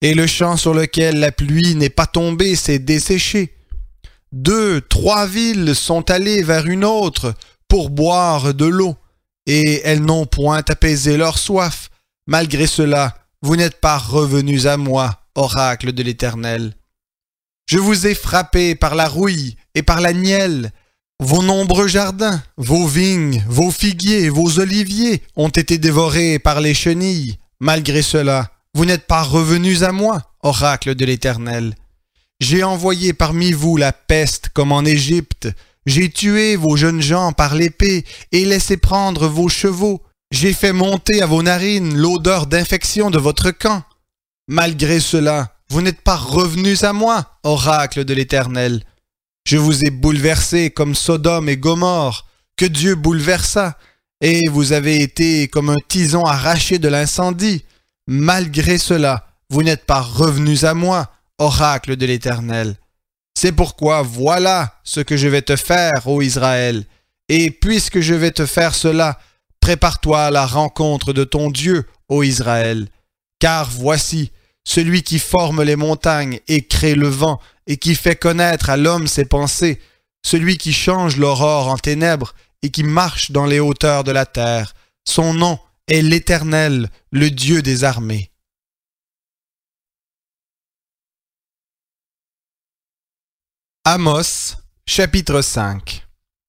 et le champ sur lequel la pluie n'est pas tombée s'est desséché. 2, 3 villes sont allées vers une autre pour boire de l'eau, et elles n'ont point apaisé leur soif. Malgré cela, vous n'êtes pas revenus à moi, oracle de l'Éternel. Je vous ai frappé par la rouille et par la nielle. Vos nombreux jardins, vos vignes, vos figuiers, vos oliviers ont été dévorés par les chenilles. Malgré cela, vous n'êtes pas revenus à moi, oracle de l'Éternel. J'ai envoyé parmi vous la peste comme en Égypte. J'ai tué vos jeunes gens par l'épée et laissé prendre vos chevaux. J'ai fait monter à vos narines l'odeur d'infection de votre camp. Malgré cela, vous n'êtes pas revenus à moi, oracle de l'Éternel. Je vous ai bouleversés comme Sodome et Gomorrhe, que Dieu bouleversa, et vous avez été comme un tison arraché de l'incendie. Malgré cela, vous n'êtes pas revenus à moi, oracle de l'Éternel. C'est pourquoi voilà ce que je vais te faire, ô Israël. Et puisque je vais te faire cela, prépare-toi à la rencontre de ton Dieu, ô Israël. Car voici, celui qui forme les montagnes et crée le vent, et qui fait connaître à l'homme ses pensées, celui qui change l'aurore en ténèbres et qui marche dans les hauteurs de la terre. Son nom est l'Éternel, le Dieu des armées. Amos, chapitre 5.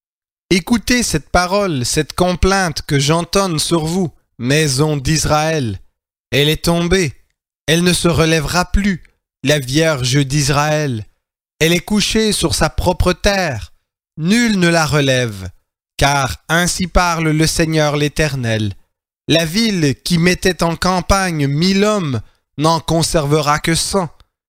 Écoutez cette parole, cette complainte que j'entonne sur vous, maison d'Israël. Elle est tombée, elle ne se relèvera plus, la Vierge d'Israël. Elle est couchée sur sa propre terre, nul ne la relève, car ainsi parle le Seigneur l'Éternel. La ville qui mettait en campagne 1000 hommes n'en conservera que 100.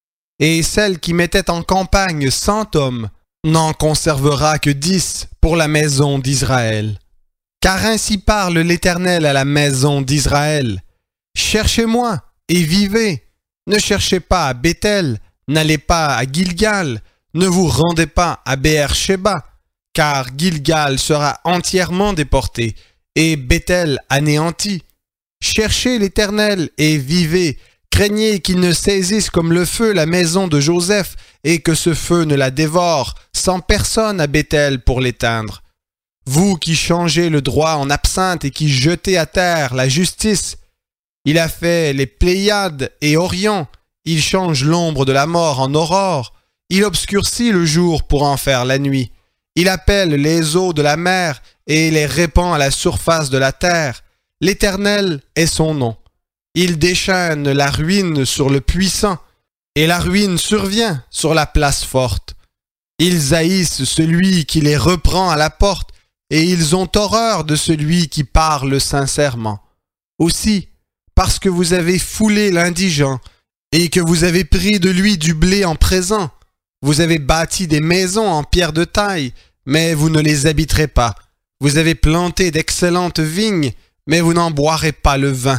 Et celle qui mettait en campagne 100 hommes n'en conservera que 10 pour la maison d'Israël. Car ainsi parle l'Éternel à la maison d'Israël. Cherchez-moi et vivez. Ne cherchez pas à Béthel, n'allez pas à Gilgal, ne vous rendez pas à Béer-Shéba, car Gilgal sera entièrement déporté et Béthel anéanti. Cherchez l'Éternel et vivez. Craignez qu'il ne saisisse comme le feu la maison de Joseph et que ce feu ne la dévore, sans personne à Béthel pour l'éteindre. Vous qui changez le droit en absinthe et qui jetez à terre la justice, il a fait les Pléiades et Orion, il change l'ombre de la mort en aurore, il obscurcit le jour pour en faire la nuit, il appelle les eaux de la mer et les répand à la surface de la terre. L'Éternel est son nom. Il déchaîne la ruine sur le puissant, et la ruine survient sur la place forte. Ils haïssent celui qui les reprend à la porte, et ils ont horreur de celui qui parle sincèrement. Aussi, parce que vous avez foulé l'indigent, et que vous avez pris de lui du blé en présent, vous avez bâti des maisons en pierre de taille, mais vous ne les habiterez pas. Vous avez planté d'excellentes vignes, mais vous n'en boirez pas le vin.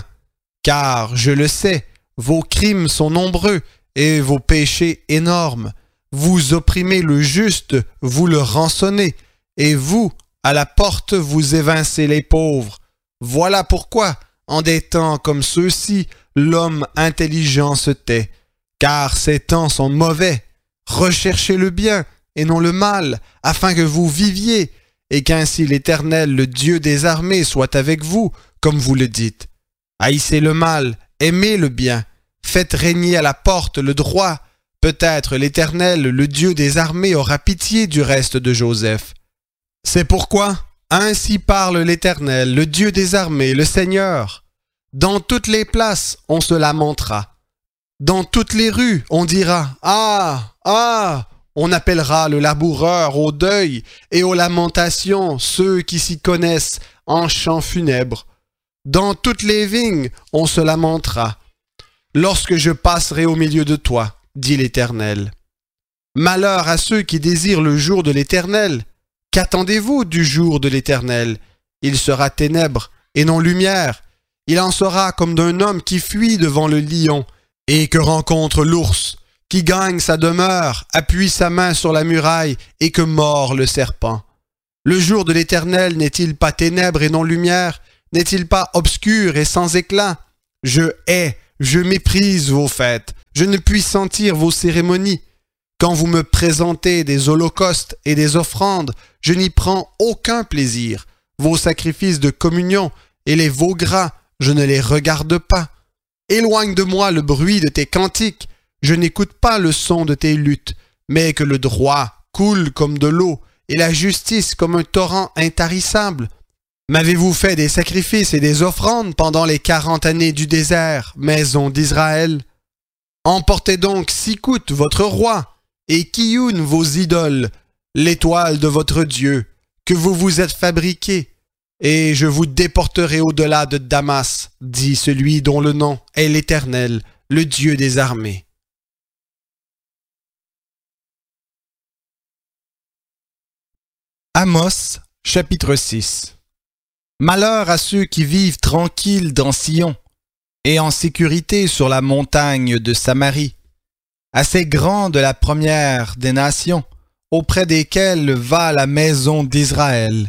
Car, je le sais, vos crimes sont nombreux et vos péchés énormes. Vous opprimez le juste, vous le rançonnez, et vous, à la porte, vous évincez les pauvres. Voilà pourquoi, en des temps comme ceux-ci, l'homme intelligent se tait. Car ces temps sont mauvais. Recherchez le bien et non le mal, afin que vous viviez, et qu'ainsi l'Éternel, le Dieu des armées, soit avec vous, comme vous le dites. Haïssez le mal, aimez le bien, faites régner à la porte le droit. Peut-être l'Éternel, le Dieu des armées, aura pitié du reste de Joseph. C'est pourquoi, ainsi parle l'Éternel, le Dieu des armées, le Seigneur. Dans toutes les places, on se lamentera. Dans toutes les rues, on dira « Ah, ah !» On appellera le laboureur au deuil et aux lamentations ceux qui s'y connaissent en chants funèbres. Dans toutes les vignes, on se lamentera. Lorsque je passerai au milieu de toi, dit l'Éternel. Malheur à ceux qui désirent le jour de l'Éternel. Qu'attendez-vous du jour de l'Éternel? Il sera ténèbres et non lumière. Il en sera comme d'un homme qui fuit devant le lion et que rencontre l'ours, qui gagne sa demeure, appuie sa main sur la muraille et que mord le serpent. Le jour de l'Éternel n'est-il pas ténèbres et non lumière? N'est-il pas obscur et sans éclat? Je hais, je méprise vos fêtes. je ne puis sentir vos cérémonies. Quand vous me présentez des holocaustes et des offrandes, je n'y prends aucun plaisir. Vos sacrifices de communion et les veaux gras, je ne les regarde pas. Éloigne de moi le bruit de tes cantiques. Je n'écoute pas le son de tes luttes, mais que le droit coule comme de l'eau et la justice comme un torrent intarissable. M'avez-vous fait des sacrifices et des offrandes pendant les 40 années du désert, maison d'Israël? Emportez donc Sikout, votre roi, et Kioun, vos idoles, l'étoile de votre Dieu, que vous vous êtes fabriqué, et je vous déporterai au-delà de Damas, dit celui dont le nom est l'Éternel, le Dieu des armées. Amos, chapitre 6. Malheur à ceux qui vivent tranquilles dans Sion, et en sécurité sur la montagne de Samarie, assez grande la première des nations, auprès desquelles va la maison d'Israël.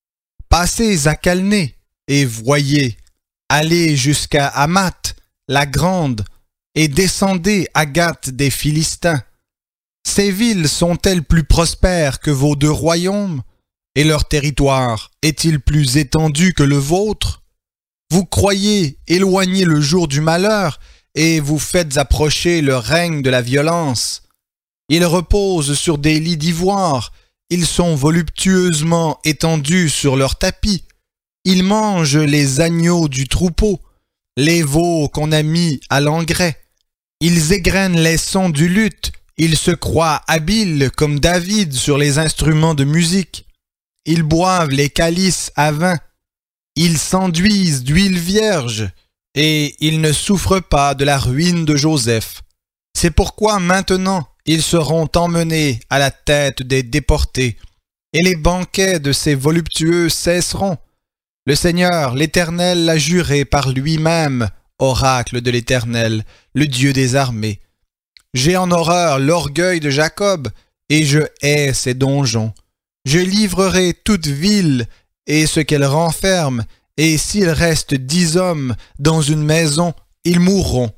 Passez à Calné, et voyez, allez jusqu'à Hamath, la grande, et descendez à Gath des Philistins. Ces villes sont-elles plus prospères que vos 2 royaumes? Et leur territoire est-il plus étendu que le vôtre? Vous croyez éloigner le jour du malheur, et vous faites approcher le règne de la violence. Ils reposent sur des lits d'ivoire, ils sont voluptueusement étendus sur leurs tapis. Ils mangent les agneaux du troupeau, les veaux qu'on a mis à l'engrais. Ils égrènent les sons du luth, ils se croient habiles comme David sur les instruments de musique. Ils boivent les calices à vin, ils s'enduisent d'huile vierge, et ils ne souffrent pas de la ruine de Joseph. C'est pourquoi maintenant ils seront emmenés à la tête des déportés, et les banquets de ces voluptueux cesseront. Le Seigneur, l'Éternel, l'a juré par lui-même, oracle de l'Éternel, le Dieu des armées. J'ai en horreur l'orgueil de Jacob, et je hais ses donjons. Je livrerai toute ville et ce qu'elle renferme, et s'il reste 10 hommes dans une maison, ils mourront.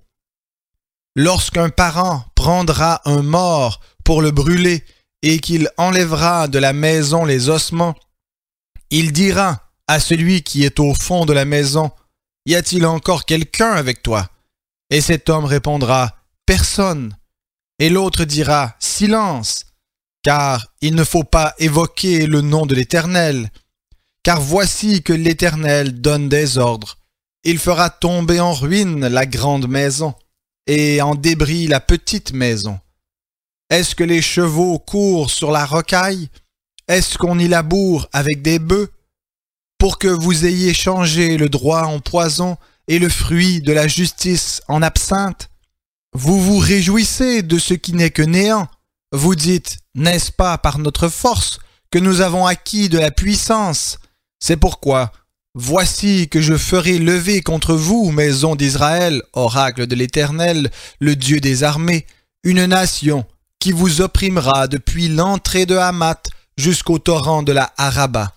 Lorsqu'un parent prendra un mort pour le brûler, et qu'il enlèvera de la maison les ossements, il dira à celui qui est au fond de la maison, « Y a-t-il encore quelqu'un avec toi ?» Et cet homme répondra, « Personne. » Et l'autre dira, « Silence, car il ne faut pas évoquer le nom de l'Éternel. Car voici que l'Éternel donne des ordres. Il fera tomber en ruine la grande maison, et en débris la petite maison. Est-ce que les chevaux courent sur la rocaille? Est-ce qu'on y laboure avec des bœufs? Pour que vous ayez changé le droit en poison et le fruit de la justice en absinthe? Vous vous réjouissez de ce qui n'est que néant. Vous dites, n'est-ce pas par notre force que nous avons acquis de la puissance? C'est pourquoi, voici que je ferai lever contre vous, maison d'Israël, oracle de l'Éternel, le Dieu des armées, une nation qui vous opprimera depuis l'entrée de Hamath jusqu'au torrent de la Araba.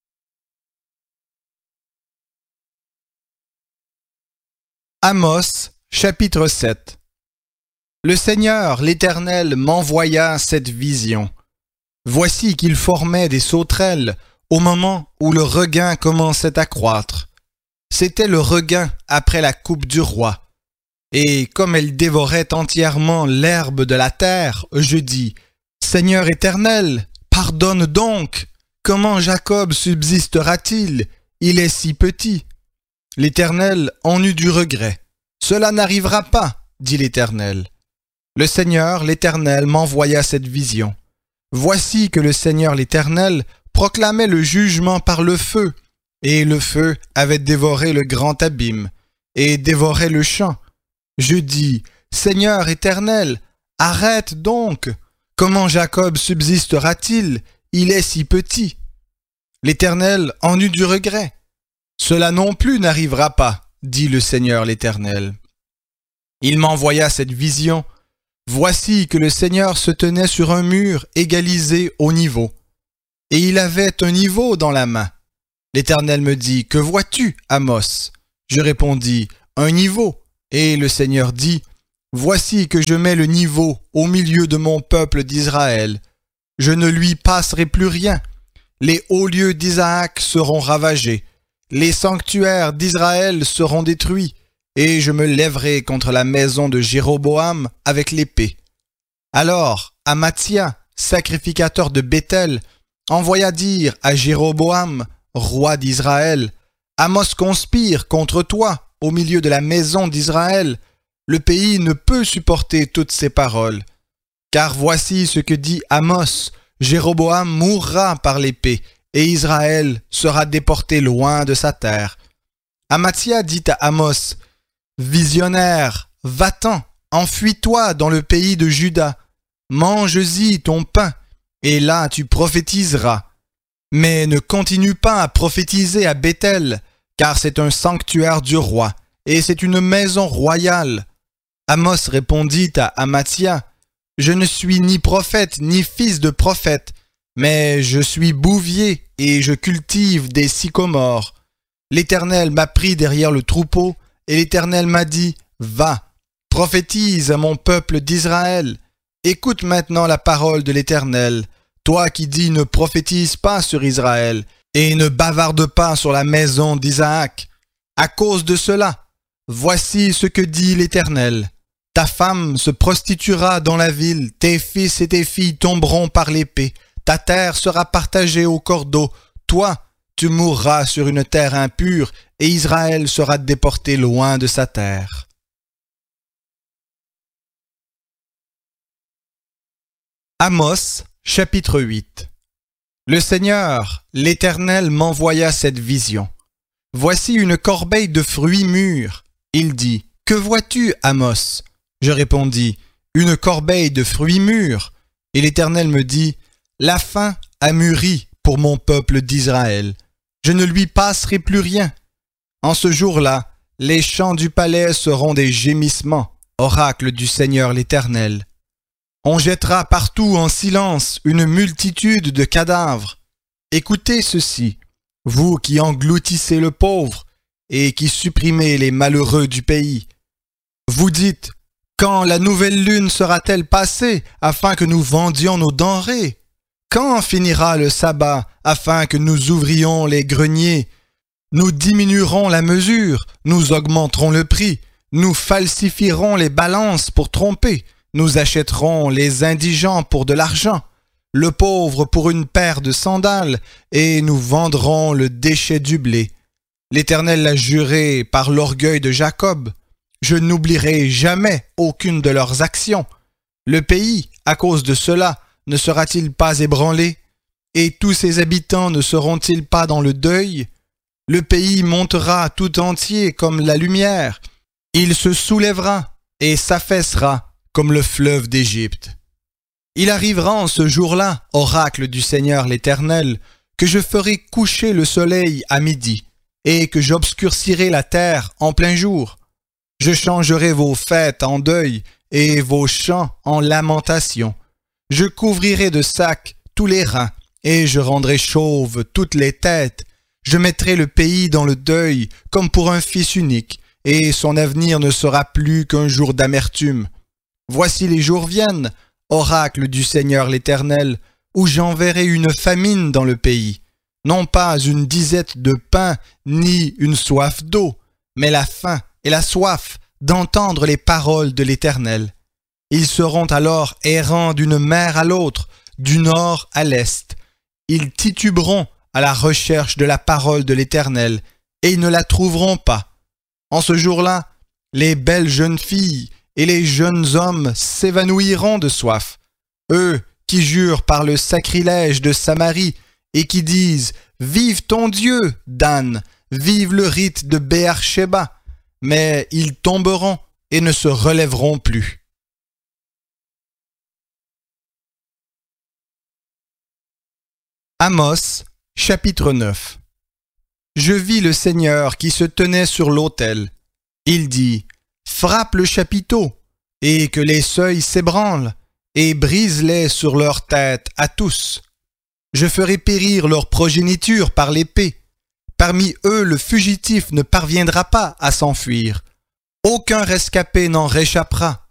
Amos, chapitre 7. Le Seigneur, l'Éternel, m'envoya cette vision. Voici qu'il formait des sauterelles au moment où le regain commençait à croître. C'était le regain après la coupe du roi. Et comme elle dévorait entièrement l'herbe de la terre, je dis, « Seigneur Éternel, pardonne donc! Comment Jacob subsistera-t-il? Il est si petit. » L'Éternel en eut du regret. « Cela n'arrivera pas, dit l'Éternel. » Le Seigneur, l'Éternel, m'envoya cette vision. Voici que le Seigneur, l'Éternel, proclamait le jugement par le feu, et le feu avait dévoré le grand abîme, et dévorait le champ. Je dis, Seigneur Éternel, arrête donc! Comment Jacob subsistera-t-il? Il est si petit. L'Éternel en eut du regret. Cela non plus n'arrivera pas, dit le Seigneur l'Éternel. Il m'envoya cette vision. Voici que le Seigneur se tenait sur un mur égalisé au niveau. Et il avait un niveau dans la main. L'Éternel me dit, « Que vois-tu, Amos ?» Je répondis, « Un niveau. » Et le Seigneur dit, « Voici que je mets le niveau au milieu de mon peuple d'Israël. Je ne lui passerai plus rien. Les hauts lieux d'Isaac seront ravagés. Les sanctuaires d'Israël seront détruits. Et je me lèverai contre la maison de Jéroboam avec l'épée. » Alors Amathia, sacrificateur de Béthel, envoya dire à Jéroboam, roi d'Israël, « Amos conspire contre toi au milieu de la maison d'Israël. Le pays ne peut supporter toutes ces paroles. Car voici ce que dit Amos, Jéroboam mourra par l'épée, et Israël sera déporté loin de sa terre. » Amathia dit à Amos, « Visionnaire, va-t'en, enfuis-toi dans le pays de Juda. Mange-y ton pain, et là tu prophétiseras. Mais ne continue pas à prophétiser à Béthel, car c'est un sanctuaire du roi, et c'est une maison royale. » Amos répondit à Amathia, « Je ne suis ni prophète ni fils de prophète, mais je suis bouvier et je cultive des sycomores. L'Éternel m'a pris derrière le troupeau, et l'Éternel m'a dit, « Va, prophétise à mon peuple d'Israël. Écoute maintenant la parole de l'Éternel, toi qui dis ne prophétise pas sur Israël, et ne bavarde pas sur la maison d'Isaac. À cause de cela, voici ce que dit l'Éternel. Ta femme se prostituera dans la ville, tes fils et tes filles tomberont par l'épée, ta terre sera partagée au cordeau, toi, tu mourras sur une terre impure, et Israël sera déporté loin de sa terre. » Amos, chapitre 8. Le Seigneur, l'Éternel, m'envoya cette vision. Voici une corbeille de fruits mûrs. Il dit, « Que vois-tu, Amos ?» Je répondis, « Une corbeille de fruits mûrs. » Et l'Éternel me dit, « La faim a mûri pour mon peuple d'Israël. Je ne lui passerai plus rien. En ce jour-là, les champs du palais seront des gémissements, oracle du Seigneur l'Éternel. On jettera partout en silence une multitude de cadavres. Écoutez ceci, vous qui engloutissez le pauvre et qui supprimez les malheureux du pays. Vous dites, quand la nouvelle lune sera-t-elle passée afin que nous vendions nos denrées? Quand finira le sabbat afin que nous ouvrions les greniers? Nous diminuerons la mesure, nous augmenterons le prix, nous falsifierons les balances pour tromper. Nous achèterons les indigents pour de l'argent, le pauvre pour une paire de sandales, et nous vendrons le déchet du blé. L'Éternel l'a juré par l'orgueil de Jacob. Je n'oublierai jamais aucune de leurs actions. Le pays, à cause de cela, ne sera-t-il pas ébranlé? Et tous ses habitants ne seront-ils pas dans le deuil? Le pays montera tout entier comme la lumière. Il se soulèvera et s'affaissera comme le fleuve d'Égypte. Il arrivera en ce jour-là, oracle du Seigneur l'Éternel, que je ferai coucher le soleil à midi, et que j'obscurcirai la terre en plein jour. Je changerai vos fêtes en deuil, et vos chants en lamentation. Je couvrirai de sacs tous les reins, et je rendrai chauves toutes les têtes. Je mettrai le pays dans le deuil, comme pour un fils unique, et son avenir ne sera plus qu'un jour d'amertume. Voici les jours viennent, oracle du Seigneur l'Éternel, où j'enverrai une famine dans le pays, non pas une disette de pain, ni une soif d'eau, mais la faim et la soif d'entendre les paroles de l'Éternel. Ils seront alors errants d'une mer à l'autre, du nord à l'est. Ils tituberont à la recherche de la parole de l'Éternel, et ils ne la trouveront pas. En ce jour-là, les belles jeunes filles et les jeunes hommes s'évanouiront de soif. Eux qui jurent par le sacrilège de Samarie et qui disent « Vive ton Dieu, Dan, vive le rite de Béer-Shéba », mais ils tomberont et ne se relèveront plus. Amos, chapitre 9. Je vis le Seigneur qui se tenait sur l'autel. Il dit, frappe le chapiteau, et que les seuils s'ébranlent, et brise-les sur leur tête à tous. Je ferai périr leur progéniture par l'épée. Parmi eux, le fugitif ne parviendra pas à s'enfuir. Aucun rescapé n'en réchappera.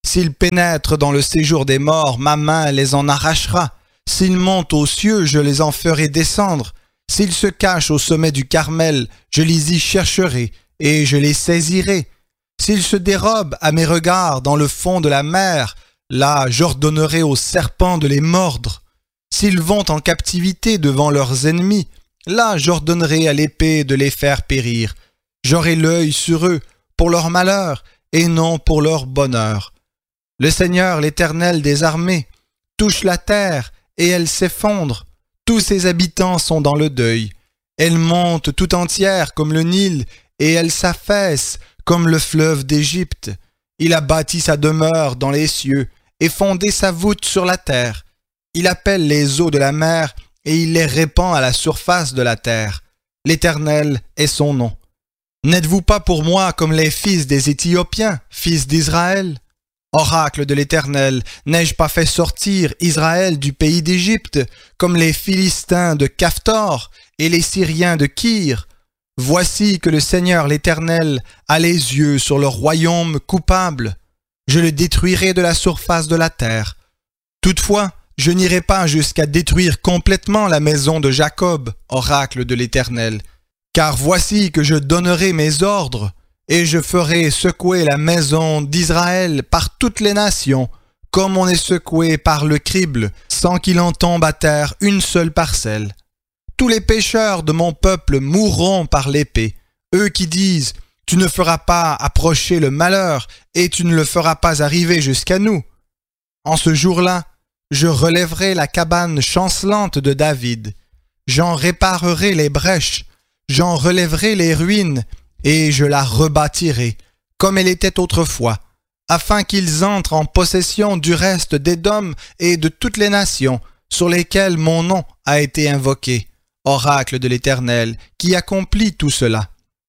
S'ils pénètrent dans le séjour des morts, ma main les en arrachera. S'ils montent aux cieux, je les en ferai descendre. S'ils se cachent au sommet du Carmel, je les y chercherai, et je les saisirai. S'ils se dérobent à mes regards dans le fond de la mer, là j'ordonnerai aux serpents de les mordre. S'ils vont en captivité devant leurs ennemis, là j'ordonnerai à l'épée de les faire périr. J'aurai l'œil sur eux pour leur malheur et non pour leur bonheur. Le Seigneur, l'Éternel des armées, touche la terre et elle s'effondre. Tous ses habitants sont dans le deuil. Elle monte tout entière comme le Nil et elle s'affaisse comme le fleuve d'Égypte. Il a bâti sa demeure dans les cieux et fondé sa voûte sur la terre. Il appelle les eaux de la mer et il les répand à la surface de la terre. L'Éternel est son nom. N'êtes-vous pas pour moi comme les fils des Éthiopiens, fils d'Israël? Oracle de l'Éternel, n'ai-je pas fait sortir Israël du pays d'Égypte, comme les Philistins de Caphtor et les Syriens de Kyr? Voici que le Seigneur l'Éternel a les yeux sur le royaume coupable. Je le détruirai de la surface de la terre. Toutefois, je n'irai pas jusqu'à détruire complètement la maison de Jacob, oracle de l'Éternel. Car voici que je donnerai mes ordres, et je ferai secouer la maison d'Israël par toutes les nations, comme on est secoué par le crible, sans qu'il en tombe à terre une seule parcelle. Tous les pécheurs de mon peuple mourront par l'épée, eux qui disent « Tu ne feras pas approcher le malheur, et tu ne le feras pas arriver jusqu'à nous. » En ce jour-là, je relèverai la cabane chancelante de David, j'en réparerai les brèches, j'en relèverai les ruines, et je la rebâtirai, comme elle était autrefois, afin qu'ils entrent en possession du reste d'Édom et de toutes les nations sur lesquelles mon nom a été invoqué, oracle de l'Éternel, qui accomplit tout cela.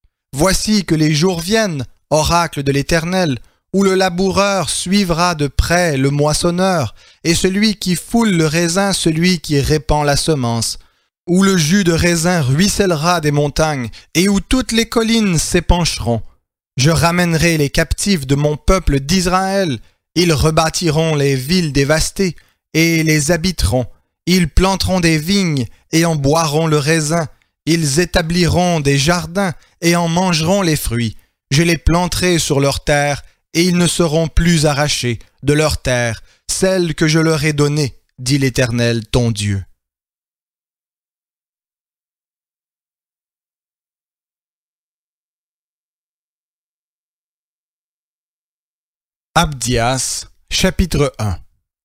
Voici que les jours viennent, oracle de l'Éternel, où le laboureur suivra de près le moissonneur, et celui qui foule le raisin celui qui répand la semence, où le jus de raisin ruissellera des montagnes, et où toutes les collines s'épancheront. Je ramènerai les captifs de mon peuple d'Israël, ils rebâtiront les villes dévastées, et les habiteront. Ils planteront des vignes, et en boiront le raisin. Ils établiront des jardins, et en mangeront les fruits. Je les planterai sur leur terre, et ils ne seront plus arrachés de leur terre, celle que je leur ai donnée, dit l'Éternel ton Dieu. Abdias, chapitre 1.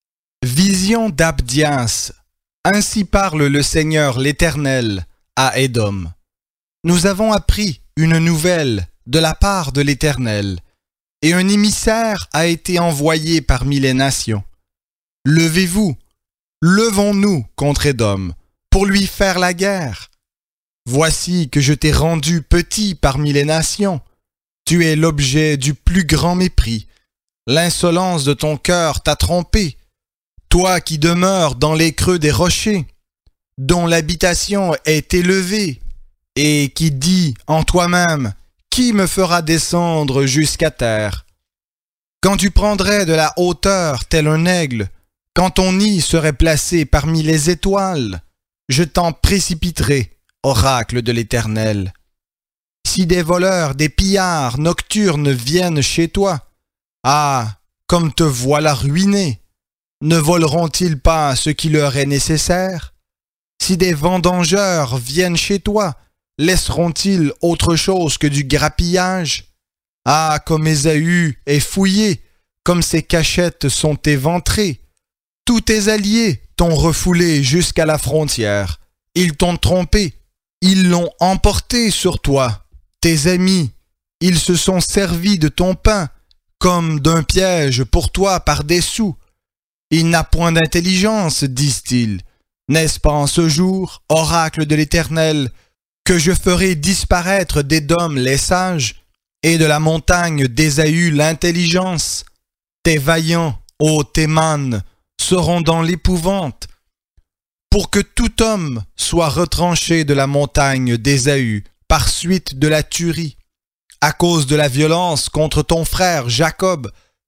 Vision d'Abdias. Ainsi parle le Seigneur l'Éternel à Édom. Nous avons appris une nouvelle de la part de l'Éternel, et un émissaire a été envoyé parmi les nations. Levez-vous, levons-nous contre Édom, pour lui faire la guerre. Voici que je t'ai rendu petit parmi les nations. Tu es l'objet du plus grand mépris. L'insolence de ton cœur t'a trompé, toi qui demeures dans les creux des rochers, dont l'habitation est élevée, et qui dis en toi-même, qui me fera descendre jusqu'à terre? Quand tu prendrais de la hauteur tel un aigle, quand ton nid serait placé parmi les étoiles, je t'en précipiterai, oracle de l'Éternel. Si des voleurs, des pillards nocturnes viennent chez toi, ah, comme te voilà ruiné! Ne voleront-ils pas ce qui leur est nécessaire? Si des vendangeurs viennent chez toi, laisseront-ils autre chose que du grappillage? Ah, comme Ésaü est fouillé, comme ses cachettes sont éventrées! Tous tes alliés t'ont refoulé jusqu'à la frontière. Ils t'ont trompé, ils l'ont emporté sur toi. Tes amis, ils se sont servis de ton pain, comme d'un piège pour toi par des sous. Il n'a point d'intelligence, disent-ils. N'est-ce pas en ce jour, oracle de l'Éternel, que je ferai disparaître d'Édom les sages, et de la montagne d'Ésaü l'intelligence? Tes vaillants, ô Théman, seront dans l'épouvante, pour que tout homme soit retranché de la montagne d'Ésaü par suite de la tuerie. À cause de la violence contre ton frère Jacob,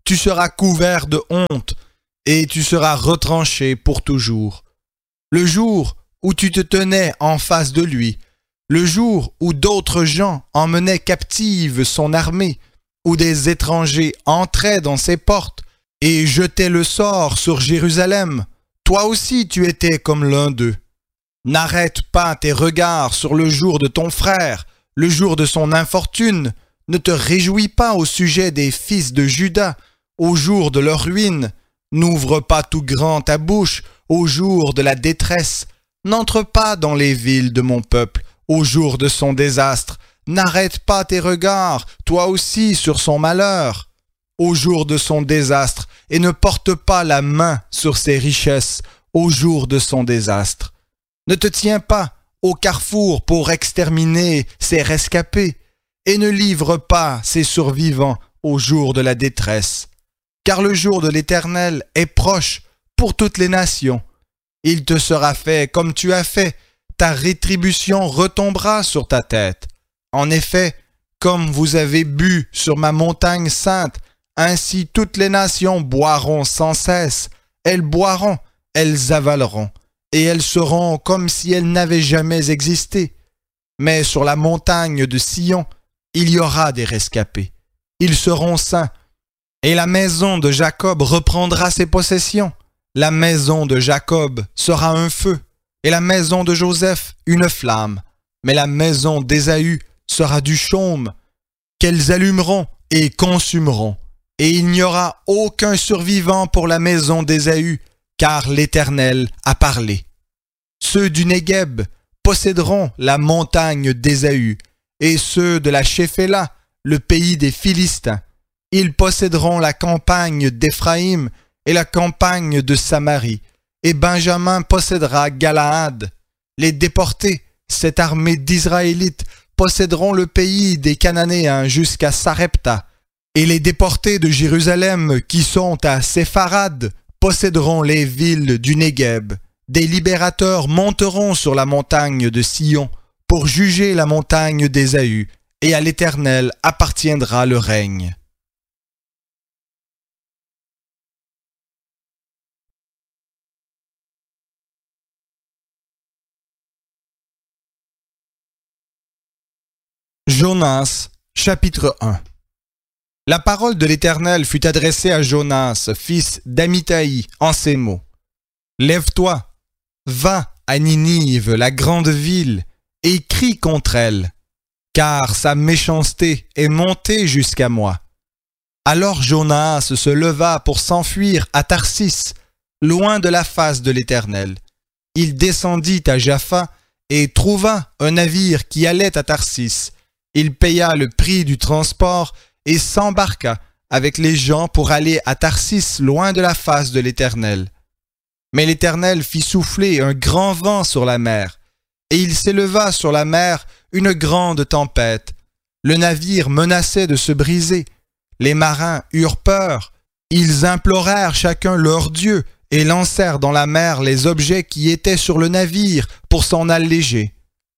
tu seras couvert de honte, et tu seras retranché pour toujours. Le jour où tu te tenais en face de lui, le jour où d'autres gens emmenaient captive son armée, où des étrangers entraient dans ses portes et jetaient le sort sur Jérusalem, toi aussi tu étais comme l'un d'eux. N'arrête pas tes regards sur le jour de ton frère, le jour de son infortune. Ne te réjouis pas au sujet des fils de Juda, au jour de leur ruine. N'ouvre pas tout grand ta bouche au jour de la détresse. N'entre pas dans les villes de mon peuple au jour de son désastre. N'arrête pas tes regards, toi aussi, sur son malheur, au jour de son désastre, et ne porte pas la main sur ses richesses au jour de son désastre. Ne te tiens pas au carrefour pour exterminer ses rescapés, et ne livre pas ses survivants au jour de la détresse. Car le jour de l'Éternel est proche pour toutes les nations. Il te sera fait comme tu as fait, ta rétribution retombera sur ta tête. En effet, comme vous avez bu sur ma montagne sainte, ainsi toutes les nations boiront sans cesse. Elles boiront, elles avaleront, et elles seront comme si elles n'avaient jamais existé. Mais sur la montagne de Sion, il y aura des rescapés. Ils seront saints, et la maison de Jacob reprendra ses possessions. La maison de Jacob sera un feu, et la maison de Joseph une flamme, mais la maison d'Ésaü sera du chaume, qu'elles allumeront et consumeront, et il n'y aura aucun survivant pour la maison d'Ésaü, car l'Éternel a parlé. Ceux du Négueb posséderont la montagne d'Ésaü, et ceux de la Shéphéla, le pays des Philistins. Ils posséderont la campagne d'Éphraïm et la campagne de Samarie, et Benjamin possédera Galaad. Les déportés, cette armée d'Israélites, posséderont le pays des Cananéens jusqu'à Sarepta, et les déportés de Jérusalem qui sont à Sépharad posséderont les villes du Négueb. Des libérateurs monteront sur la montagne de Sion pour juger la montagne d'Ésaü, et à l'Éternel appartiendra le règne. Jonas, chapitre 1. La parole de l'Éternel fut adressée à Jonas, fils d'Amittai, en ces mots. Lève-toi, va à Ninive, la grande ville, et crie contre elle, car sa méchanceté est montée jusqu'à moi. Alors Jonas se leva pour s'enfuir à Tarsis, loin de la face de l'Éternel. Il descendit à Jaffa et trouva un navire qui allait à Tarsis. Il paya le prix du transport et s'embarqua avec les gens pour aller à Tarsis loin de la face de l'Éternel. Mais l'Éternel fit souffler un grand vent sur la mer, et il s'éleva sur la mer une grande tempête. Le navire menaçait de se briser. Les marins eurent peur. Ils implorèrent chacun leur Dieu et lancèrent dans la mer les objets qui étaient sur le navire pour s'en alléger.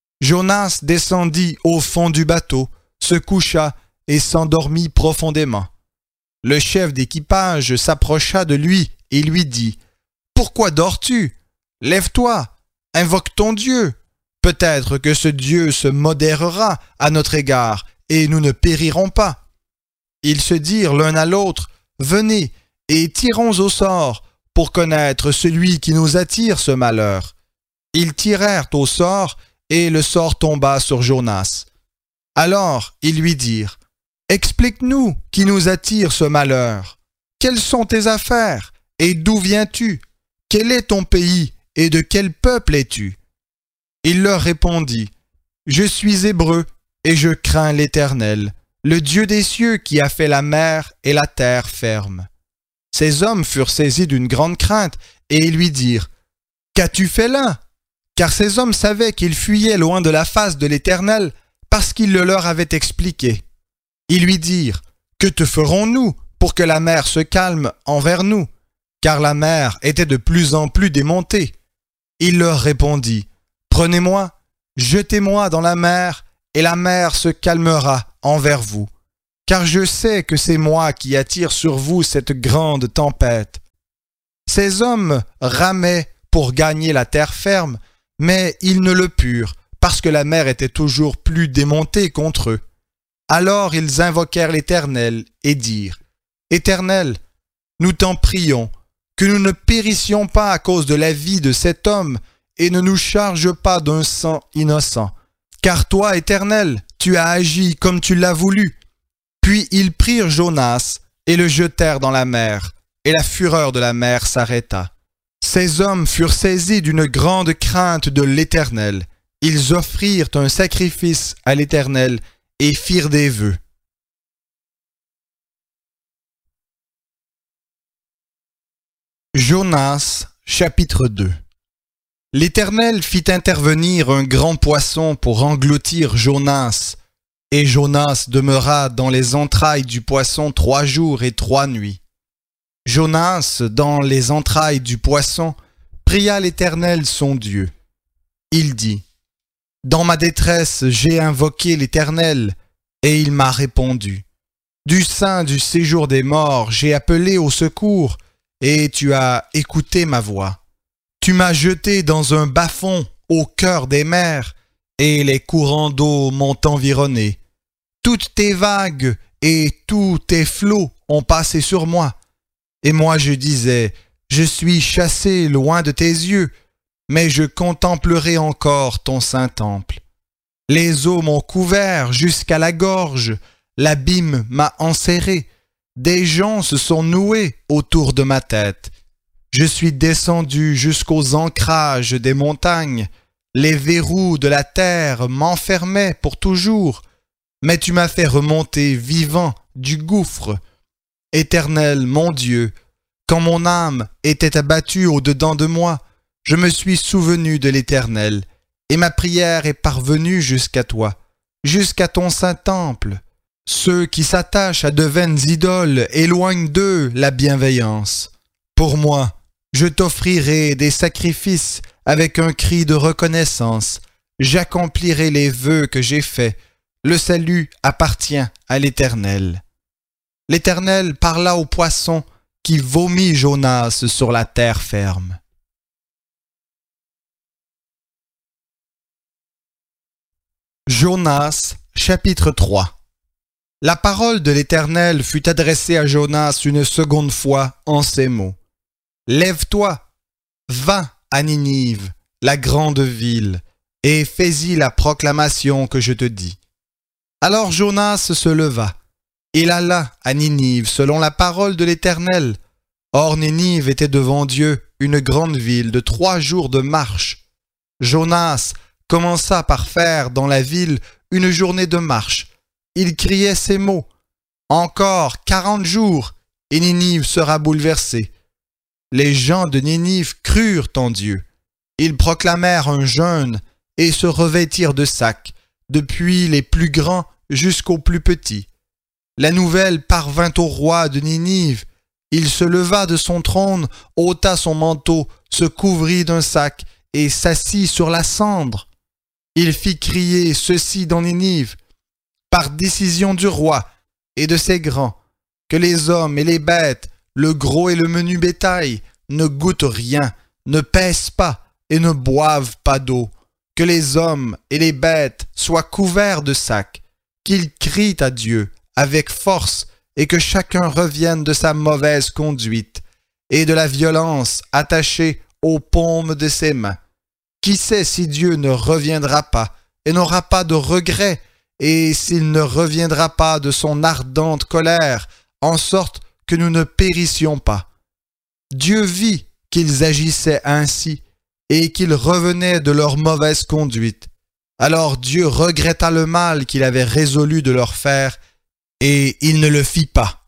Jonas descendit au fond du bateau, se coucha et s'endormit profondément. Le chef d'équipage s'approcha de lui et lui dit « Pourquoi dors-tu? Lève-toi, invoque ton Dieu. Peut-être que ce Dieu se modérera à notre égard et nous ne périrons pas. » Ils se dirent l'un à l'autre « Venez et tirons au sort pour connaître celui qui nous attire ce malheur. » Ils tirèrent au sort et le sort tomba sur Jonas. Alors ils lui dirent « Explique-nous qui nous attire ce malheur. Quelles sont tes affaires et d'où viens-tu? Quel est ton pays et de quel peuple es-tu » Il leur répondit « Je suis hébreu et je crains l'Éternel, le Dieu des cieux qui a fait la mer et la terre ferme. » Ces hommes furent saisis d'une grande crainte et lui dirent « Qu'as-tu fait là ?» Car ces hommes savaient qu'ils fuyaient loin de la face de l'Éternel parce qu'il le leur avait expliqué. Ils lui dirent « Que te ferons-nous pour que la mer se calme envers nous ?» Car la mer était de plus en plus démontée. Il leur répondit « Prenez-moi, jetez-moi dans la mer, et la mer se calmera envers vous. car je sais que c'est moi qui attire sur vous cette grande tempête. » Ces hommes ramaient pour gagner la terre ferme, mais ils ne le purent, parce que la mer était toujours plus démontée contre eux. Alors ils invoquèrent l'Éternel et dirent, « Éternel, nous t'en prions, que nous ne périssions pas à cause de la vie de cet homme, et ne nous charge pas d'un sang innocent. Car toi, Éternel, tu as agi comme tu l'as voulu. » Puis ils prirent Jonas et le jetèrent dans la mer, et la fureur de la mer s'arrêta. Ces hommes furent saisis d'une grande crainte de l'Éternel. Ils offrirent un sacrifice à l'Éternel et firent des vœux. Jonas, chapitre 2. L'Éternel fit intervenir un grand poisson pour engloutir Jonas, et Jonas demeura dans les entrailles du poisson 3 jours et 3 nuits. Jonas, dans les entrailles du poisson, pria l'Éternel son Dieu. Il dit, « Dans ma détresse, j'ai invoqué l'Éternel, et il m'a répondu. Du sein du séjour des morts, j'ai appelé au secours, et tu as écouté ma voix. Tu m'as jeté dans un bas-fond au cœur des mers, et les courants d'eau m'ont environné. Toutes tes vagues et tous tes flots ont passé sur moi. Et moi je disais, je suis chassé loin de tes yeux, mais je contemplerai encore ton saint temple. Les eaux m'ont couvert jusqu'à la gorge, l'abîme m'a enserré, des joncs se sont noués autour de ma tête. Je suis descendu jusqu'aux ancrages des montagnes, les verrous de la terre m'enfermaient pour toujours, mais tu m'as fait remonter vivant du gouffre. Éternel, mon Dieu, quand mon âme était abattue au-dedans de moi, je me suis souvenu de l'Éternel, et ma prière est parvenue jusqu'à toi, jusqu'à ton saint temple. Ceux qui s'attachent à de vaines idoles éloignent d'eux la bienveillance. Pour moi, je t'offrirai des sacrifices avec un cri de reconnaissance. J'accomplirai les vœux que j'ai faits. Le salut appartient à l'Éternel. L'Éternel parla au poisson qui vomit Jonas sur la terre ferme. Jonas, chapitre 3. La parole de l'Éternel fut adressée à Jonas une seconde fois en ces mots. Lève-toi, va à Ninive, la grande ville, et fais-y la proclamation que je te dis. Alors Jonas se leva. Il alla à Ninive selon la parole de l'Éternel. Or Ninive était devant Dieu une grande ville de 3 jours de marche. Jonas commença par faire dans la ville une journée de marche. Il criait ces mots. Encore 40 jours, et Ninive sera bouleversée. Les gens de Ninive crurent en Dieu. Ils proclamèrent un jeûne et se revêtirent de sacs, depuis les plus grands jusqu'aux plus petits. La nouvelle parvint au roi de Ninive. Il se leva de son trône, ôta son manteau, se couvrit d'un sac et s'assit sur la cendre. Il fit crier ceci dans Ninive, par décision du roi et de ses grands, que les hommes et les bêtes, le gros et le menu bétail, ne goûtent rien, ne pèsent pas et ne boivent pas d'eau, que les hommes et les bêtes soient couverts de sacs, qu'ils crient à Dieu avec force et que chacun revienne de sa mauvaise conduite et de la violence attachée aux paumes de ses mains. Qui sait si Dieu ne reviendra pas et n'aura pas de regret, et s'il ne reviendra pas de son ardente colère, en sorte que nous ne périssions pas. Dieu vit qu'ils agissaient ainsi, et qu'ils revenaient de leur mauvaise conduite. Alors Dieu regretta le mal qu'il avait résolu de leur faire, et il ne le fit pas.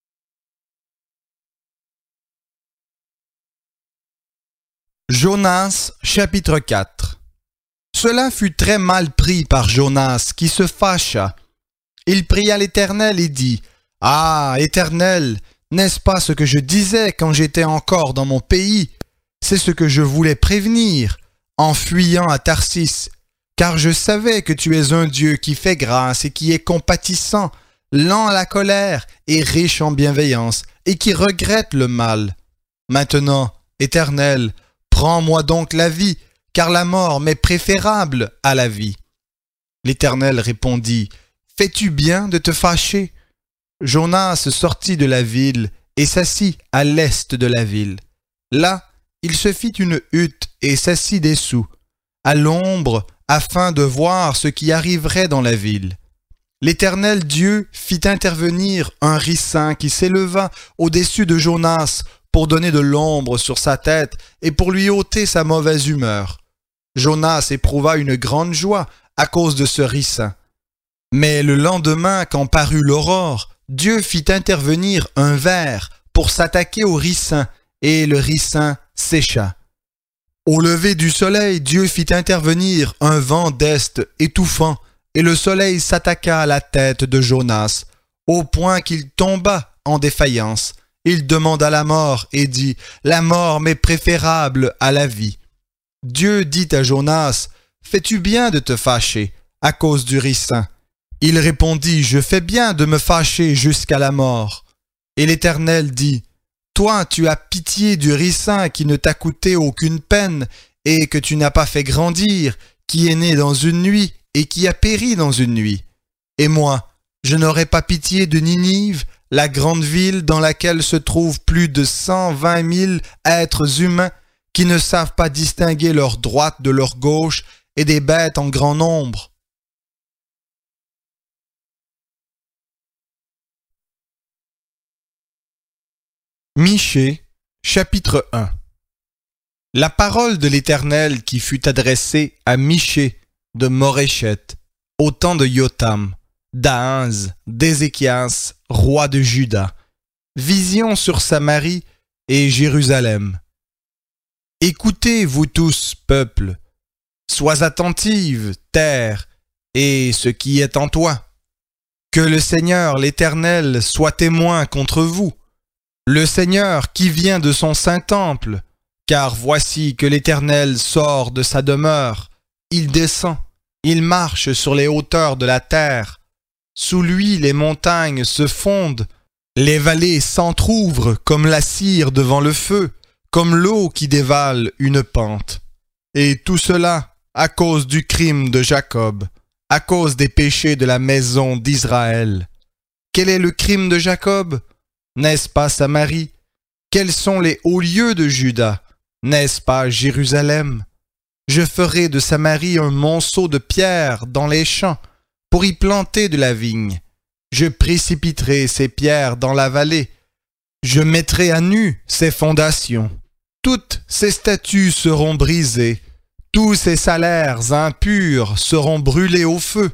Jonas, chapitre 4. Cela fut très mal pris par Jonas, qui se fâcha. Il pria l'Éternel et dit, « Ah, Éternel, n'est-ce pas ce que je disais quand j'étais encore dans mon pays? C'est ce que je voulais prévenir, en fuyant à Tarsis, car je savais que tu es un Dieu qui fait grâce et qui est compatissant, lent à la colère et riche en bienveillance, et qui regrette le mal. Maintenant, Éternel, prends-moi donc la vie, car la mort m'est préférable à la vie. » L'Éternel répondit, « Fais-tu bien de te fâcher ?» Jonas sortit de la ville et s'assit à l'est de la ville. Là, il se fit une hutte et s'assit dessous, à l'ombre, afin de voir ce qui arriverait dans la ville. L'Éternel Dieu fit intervenir un ricin qui s'éleva au-dessus de Jonas pour donner de l'ombre sur sa tête et pour lui ôter sa mauvaise humeur. Jonas éprouva une grande joie à cause de ce ricin. Mais le lendemain, quand parut l'aurore, Dieu fit intervenir un ver pour s'attaquer au ricin, et le ricin sécha. Au lever du soleil, Dieu fit intervenir un vent d'est étouffant, et le soleil s'attaqua à la tête de Jonas, au point qu'il tomba en défaillance. Il demanda la mort et dit, « La mort m'est préférable à la vie. » Dieu dit à Jonas, « Fais-tu bien de te fâcher à cause du ricin ?» Il répondit, « Je fais bien de me fâcher jusqu'à la mort. » Et l'Éternel dit, « Toi, tu as pitié du ricin qui ne t'a coûté aucune peine et que tu n'as pas fait grandir, qui est né dans une nuit et qui a péri dans une nuit. Et moi, je n'aurai pas pitié de Ninive, la grande ville dans laquelle se trouvent plus de 120 000 êtres humains qui ne savent pas distinguer leur droite de leur gauche et des bêtes en grand nombre. » Michée, chapitre 1. La parole de l'Éternel qui fut adressée à Michée de Moréchet, au temps de Yotam, d'Ahaz, d'Ézéchias, roi de Juda. Vision sur Samarie et Jérusalem. Écoutez, vous tous, peuple, sois attentive, terre, et ce qui est en toi. Que le Seigneur, l'Éternel, soit témoin contre vous. Le Seigneur qui vient de son saint temple, car voici que l'Éternel sort de sa demeure, il descend, il marche sur les hauteurs de la terre. Sous lui les montagnes se fondent, les vallées s'entr'ouvrent comme la cire devant le feu, comme l'eau qui dévale une pente. Et tout cela à cause du crime de Jacob, à cause des péchés de la maison d'Israël. Quel est le crime de Jacob ? N'est-ce pas Samarie? Quels sont les hauts lieux de Juda? N'est-ce pas Jérusalem? Je ferai de Samarie un monceau de pierres dans les champs pour y planter de la vigne. Je précipiterai ces pierres dans la vallée. Je mettrai à nu ses fondations. Toutes ses statues seront brisées. Tous ses salaires impurs seront brûlés au feu.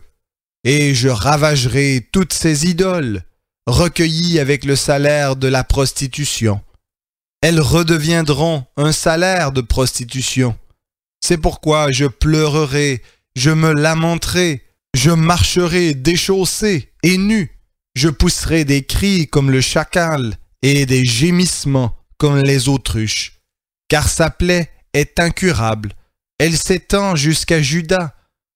Et je ravagerai toutes ses idoles, recueillies avec le salaire de la prostitution. Elles redeviendront un salaire de prostitution. C'est pourquoi je pleurerai, je me lamenterai, je marcherai déchaussé et nu. Je pousserai des cris comme le chacal et des gémissements comme les autruches. Car sa plaie est incurable, elle s'étend jusqu'à Juda.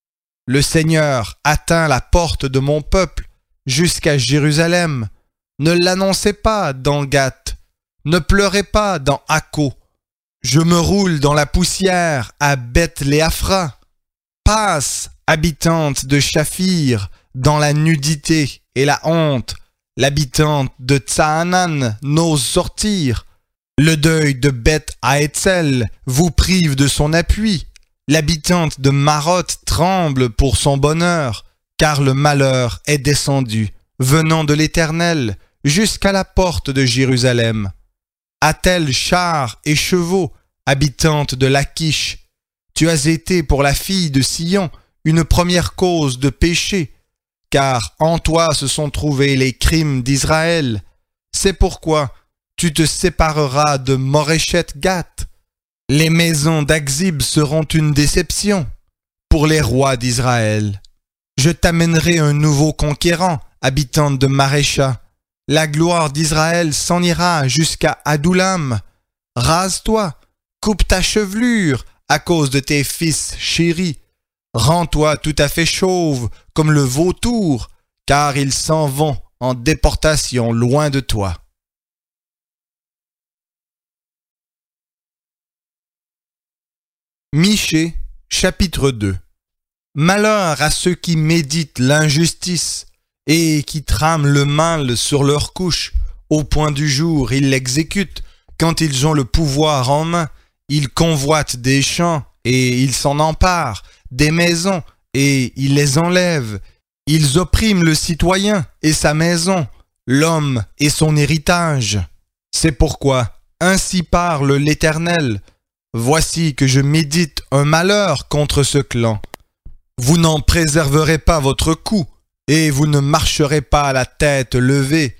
Le Seigneur atteint la porte de mon peuple, jusqu'à Jérusalem. Ne l'annoncez pas dans Gath, ne pleurez pas dans Akko. Je me roule dans la poussière à Beth-Léaphra. Passe, habitante de Shaphir, dans la nudité et la honte. L'habitante de Tsaanan n'ose sortir. Le deuil de Beth-Haetzel vous prive de son appui. L'habitante de Maroth tremble pour son bonheur, car le malheur est descendu, venant de l'Éternel, jusqu'à la porte de Jérusalem. A-t-elle chars et chevaux, habitante de Lachish? Tu as été pour la fille de Sion une première cause de péché, car en toi se sont trouvés les crimes d'Israël. C'est pourquoi tu te sépareras de Moréchet-Gath. Les maisons d'Axib seront une déception pour les rois d'Israël. Je t'amènerai un nouveau conquérant, habitante de Marécha. La gloire d'Israël s'en ira jusqu'à Adoulam. Rase-toi, coupe ta chevelure à cause de tes fils chéris. Rends-toi tout à fait chauve comme le vautour, car ils s'en vont en déportation loin de toi. Michée, chapitre 2. Malheur à ceux qui méditent l'injustice et qui trament le mal sur leur couche. Au point du jour, ils l'exécutent. Quand ils ont le pouvoir en main, ils convoitent des champs et ils s'en emparent, des maisons et ils les enlèvent. Ils oppriment le citoyen et sa maison, l'homme et son héritage. C'est pourquoi, ainsi parle l'Éternel. Voici que je médite un malheur contre ce clan. Vous n'en préserverez pas votre cou, et vous ne marcherez pas la tête levée,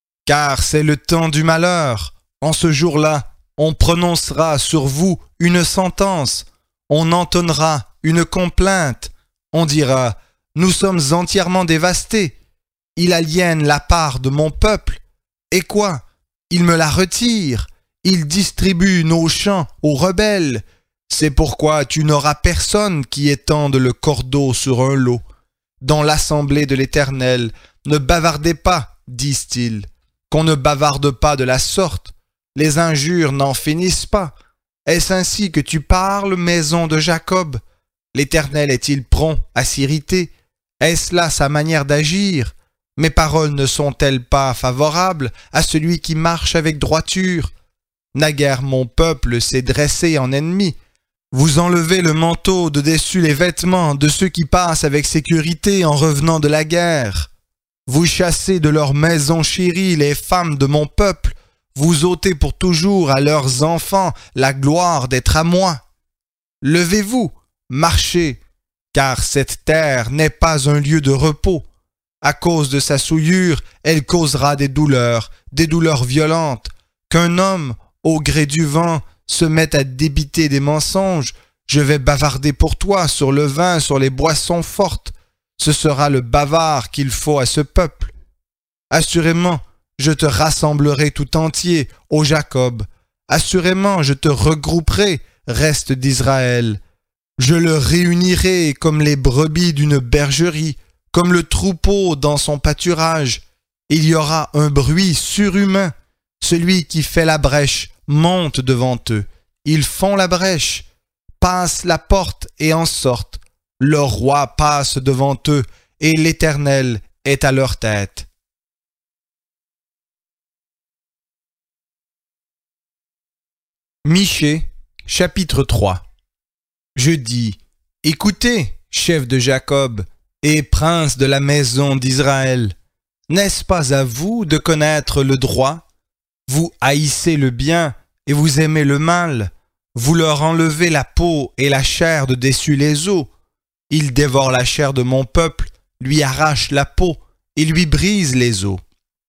car c'est le temps du malheur. En ce jour-là, on prononcera sur vous une sentence, on entonnera une complainte, on dira « Nous sommes entièrement dévastés, il aliène la part de mon peuple, et quoi? Il me la retire, il distribue nos champs aux rebelles. C'est pourquoi tu n'auras personne qui étende le cordeau sur un lot. Dans l'assemblée de l'Éternel, ne bavardez pas, disent-ils, qu'on ne bavarde pas de la sorte. Les injures n'en finissent pas. Est-ce ainsi que tu parles, maison de Jacob? L'Éternel est-il prompt à s'irriter? Est-ce là sa manière d'agir? Mes paroles ne sont-elles pas favorables à celui qui marche avec droiture? Naguère mon peuple s'est dressé en ennemi. Vous enlevez le manteau de dessus les vêtements de ceux qui passent avec sécurité en revenant de la guerre. Vous chassez de leurs maisons chéries les femmes de mon peuple. Vous ôtez pour toujours à leurs enfants la gloire d'être à moi. Levez-vous, marchez, car cette terre n'est pas un lieu de repos. À cause de sa souillure, elle causera des douleurs violentes. Qu'un homme, au gré du vent, se mette à débiter des mensonges, je vais bavarder pour toi sur le vin, sur les boissons fortes. Ce sera le bavard qu'il faut à ce peuple. Assurément, je te rassemblerai tout entier, ô Jacob. Assurément, je te regrouperai, reste d'Israël. Je le réunirai comme les brebis d'une bergerie, comme le troupeau dans son pâturage. Il y aura un bruit surhumain. Celui qui fait la brèche monte devant eux. Ils font la brèche, passent la porte et en sortent. Le roi passe devant eux et l'Éternel est à leur tête. Michée, chapitre 3. Je dis, écoutez, chef de Jacob et prince de la maison d'Israël, n'est-ce pas à vous de connaître le droit? Vous haïssez le bien et vous aimez le mal. Vous leur enlevez la peau et la chair de dessus les os. Ils dévorent la chair de mon peuple, lui arrachent la peau et lui brisent les os.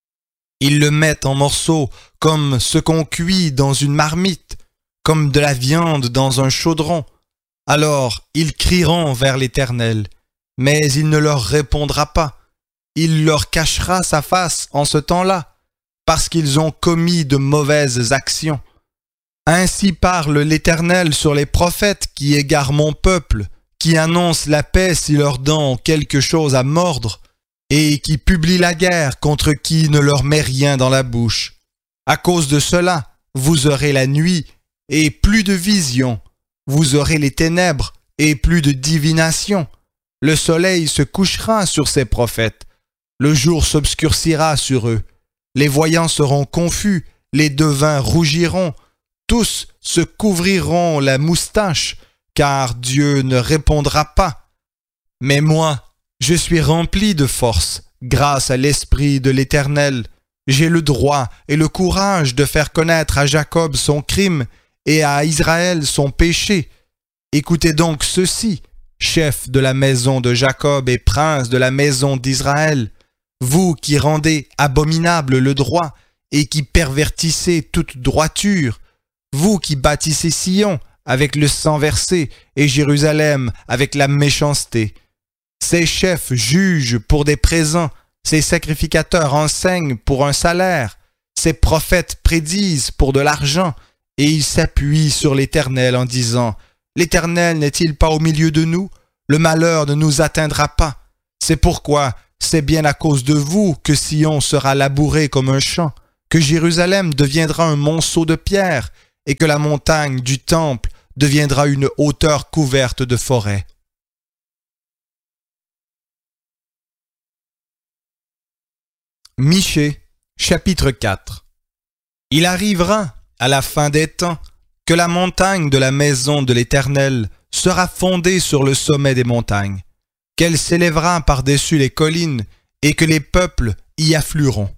Ils le mettent en morceaux comme ce qu'on cuit dans une marmite, comme de la viande dans un chaudron. Alors ils crieront vers l'Éternel, mais il ne leur répondra pas. Il leur cachera sa face en ce temps-là, parce qu'ils ont commis de mauvaises actions. Ainsi parle l'Éternel sur les prophètes qui égarent mon peuple, qui annoncent la paix si leurs dents ont quelque chose à mordre, et qui publient la guerre contre qui ne leur met rien dans la bouche. À cause de cela, vous aurez la nuit et plus de vision. Vous aurez les ténèbres et plus de divination. Le soleil se couchera sur ces prophètes. Le jour s'obscurcira sur eux. Les voyants seront confus, les devins rougiront, tous se couvriront la moustache, car Dieu ne répondra pas. Mais moi, je suis rempli de force, grâce à l'Esprit de l'Éternel. J'ai le droit et le courage de faire connaître à Jacob son crime et à Israël son péché. Écoutez donc ceci, chef de la maison de Jacob et prince de la maison d'Israël. Vous qui rendez abominable le droit et qui pervertissez toute droiture, vous qui bâtissez Sion avec le sang versé et Jérusalem avec la méchanceté. Ces chefs jugent pour des présents, ces sacrificateurs enseignent pour un salaire, ces prophètes prédisent pour de l'argent, et ils s'appuient sur l'Éternel en disant « L'Éternel n'est-il pas au milieu de nous? Le malheur ne nous atteindra pas. » C'est pourquoi c'est bien à cause de vous que Sion sera labouré comme un champ, que Jérusalem deviendra un monceau de pierre, et que la montagne du temple deviendra une hauteur couverte de forêts. Michée, chapitre 4. Il arrivera, à la fin des temps, que la montagne de la maison de l'Éternel sera fondée sur le sommet des montagnes, qu'elle s'élèvera par-dessus les collines, et que les peuples y afflueront.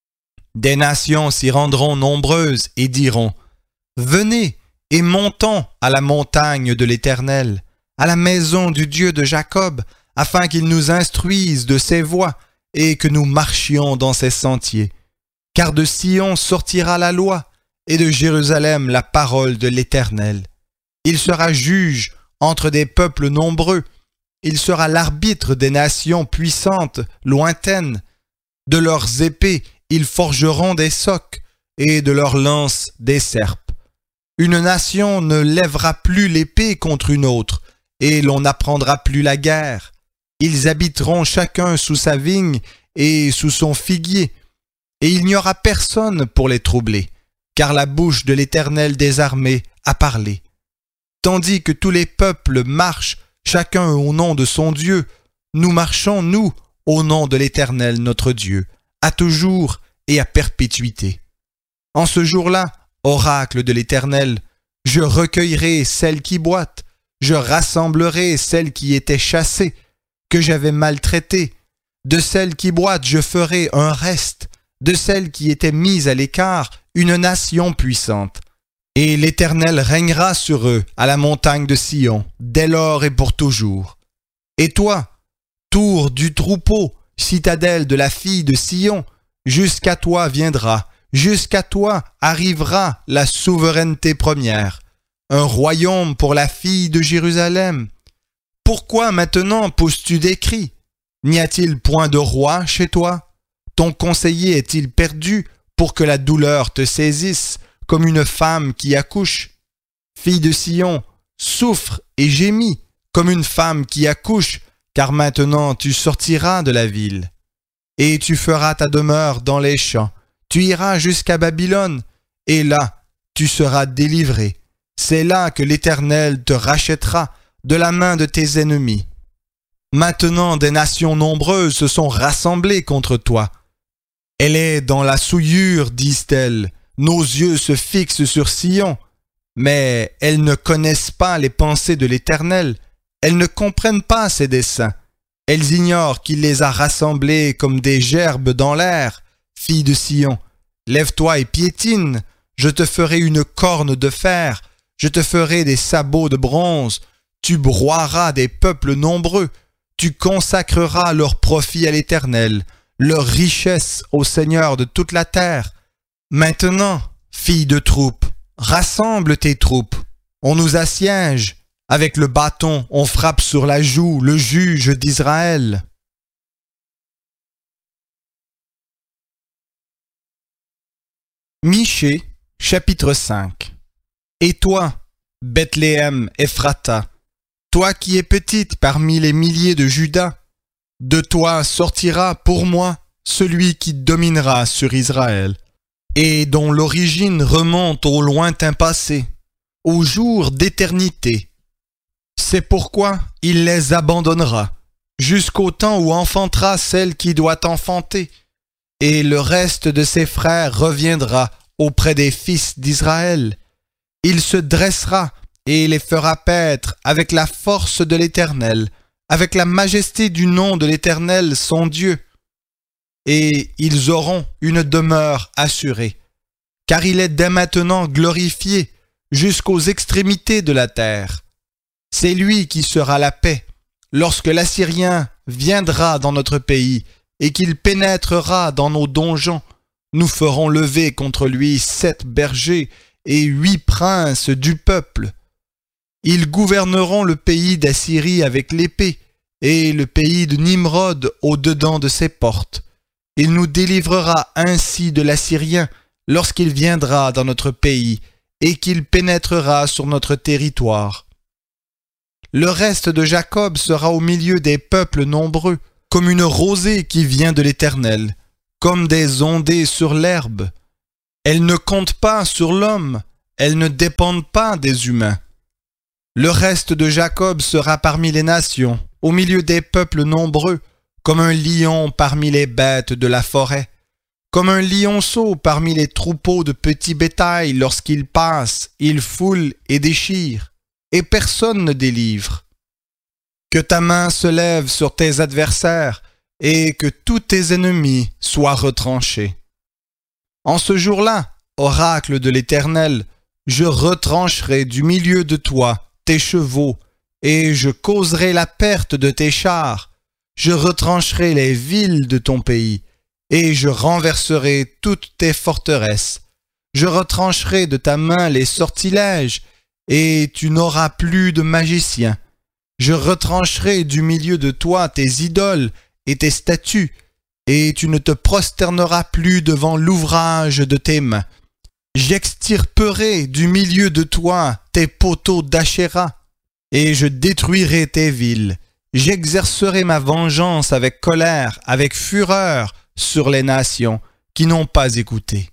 Des nations s'y rendront nombreuses et diront « Venez et montons à la montagne de l'Éternel, à la maison du Dieu de Jacob, afin qu'il nous instruise de ses voies et que nous marchions dans ses sentiers. Car de Sion sortira la loi, et de Jérusalem la parole de l'Éternel. Il sera juge entre des peuples nombreux, il sera l'arbitre des nations puissantes, lointaines. De leurs épées, ils forgeront des socs, et de leurs lances des serpes. Une nation ne lèvera plus l'épée contre une autre, et l'on n'apprendra plus la guerre. Ils habiteront chacun sous sa vigne et sous son figuier, et il n'y aura personne pour les troubler, car la bouche de l'Éternel des armées a parlé. Tandis que tous les peuples marchent, chacun au nom de son Dieu, nous marchons, nous, au nom de l'Éternel notre Dieu, à toujours et à perpétuité. En ce jour-là, oracle de l'Éternel, je recueillerai celles qui boitent, je rassemblerai celles qui étaient chassées, que j'avais maltraitées. De celles qui boitent, je ferai un reste, de celles qui étaient mises à l'écart, une nation puissante. Et l'Éternel régnera sur eux à la montagne de Sion, dès lors et pour toujours. Et toi, tour du troupeau, citadelle de la fille de Sion, jusqu'à toi viendra, jusqu'à toi arrivera la souveraineté première, un royaume pour la fille de Jérusalem. Pourquoi maintenant pousses-tu des cris? N'y a-t-il point de roi chez toi? Ton conseiller est-il perdu pour que la douleur te saisisse comme une femme qui accouche? Fille de Sion, souffre et gémis comme une femme qui accouche, car maintenant tu sortiras de la ville. Et tu feras ta demeure dans les champs, tu iras jusqu'à Babylone, et là tu seras délivré. C'est là que l'Éternel te rachètera de la main de tes ennemis. Maintenant des nations nombreuses se sont rassemblées contre toi. Elle est dans la souillure, disent-elles. Nos yeux se fixent sur Sion, mais elles ne connaissent pas les pensées de l'Éternel. Elles ne comprennent pas ses desseins. Elles ignorent qu'il les a rassemblées comme des gerbes dans l'air. Fille de Sion, lève-toi et piétine. Je te ferai une corne de fer. Je te ferai des sabots de bronze. Tu broieras des peuples nombreux. Tu consacreras leur profit à l'Éternel, leur richesse au Seigneur de toute la terre. Maintenant, fille de troupe, rassemble tes troupes. On nous assiège. Avec le bâton, on frappe sur la joue le juge d'Israël. Michée, chapitre 5. Et toi, Bethléem Ephrata, toi qui es petite parmi les milliers de Juda, de toi sortira pour moi celui qui dominera sur Israël, et dont l'origine remonte au lointain passé, au jour d'éternité. C'est pourquoi il les abandonnera, jusqu'au temps où enfantera celle qui doit enfanter, et le reste de ses frères reviendra auprès des fils d'Israël. Il se dressera et les fera paître avec la force de l'Éternel, avec la majesté du nom de l'Éternel son Dieu. Et ils auront une demeure assurée, car il est dès maintenant glorifié jusqu'aux extrémités de la terre. C'est lui qui sera la paix, lorsque l'Assyrien viendra dans notre pays et qu'il pénétrera dans nos donjons. Nous ferons lever contre lui 7 bergers et 8 princes du peuple. Ils gouverneront le pays d'Assyrie avec l'épée, et le pays de Nimrod au-dedans de ses portes. Il nous délivrera ainsi de l'Assyrien lorsqu'il viendra dans notre pays, et qu'il pénétrera sur notre territoire. Le reste de Jacob sera au milieu des peuples nombreux. comme une rosée qui vient de l'Éternel, comme des ondées sur l'herbe. Elles ne comptent pas sur l'homme, elles ne dépendent pas des humains. Le reste de Jacob sera parmi les nations, au milieu des peuples nombreux, comme un lion parmi les bêtes de la forêt, comme un lionceau parmi les troupeaux de petits bétail lorsqu'il passe, il foule et déchire, et personne ne délivre. Que ta main se lève sur tes adversaires, et que tous tes ennemis soient retranchés. En ce jour-là, oracle de l'Éternel, je retrancherai du milieu de toi tes chevaux, et je causerai la perte de tes chars. Je retrancherai les villes de ton pays, et je renverserai toutes tes forteresses. Je retrancherai de ta main les sortilèges, et tu n'auras plus de magiciens. Je retrancherai du milieu de toi tes idoles et tes statues, et tu ne te prosterneras plus devant l'ouvrage de tes mains. J'extirperai du milieu de toi tes poteaux d'Achéra, et je détruirai tes villes. J'exercerai ma vengeance avec colère, avec fureur sur les nations qui n'ont pas écouté.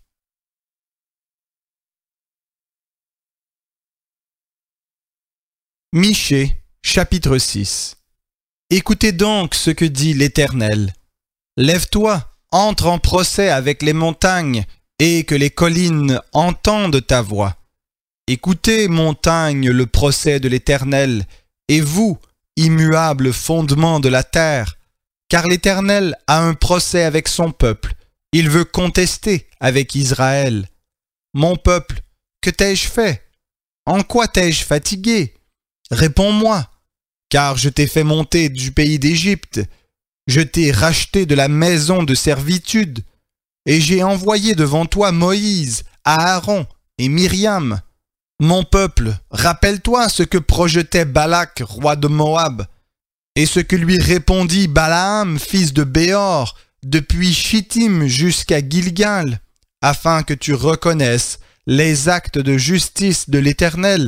Michée, chapitre 6. Écoutez donc ce que dit l'Éternel. Lève-toi, entre en procès avec les montagnes, et que les collines entendent ta voix. Écoutez, montagnes, le procès de l'Éternel, et vous, immuables fondements de la terre, car l'Éternel a un procès avec son peuple, il veut contester avec Israël. Mon peuple, que t'ai-je fait? En quoi t'ai-je fatigué? Réponds-moi, car je t'ai fait monter du pays d'Égypte, je t'ai racheté de la maison de servitude, et j'ai envoyé devant toi Moïse, Aaron et Myriam. Mon peuple, rappelle-toi ce que projetait Balak, roi de Moab, et ce que lui répondit Balaam, fils de Béor, depuis Chittim jusqu'à Gilgal, afin que tu reconnaisses les actes de justice de l'Éternel.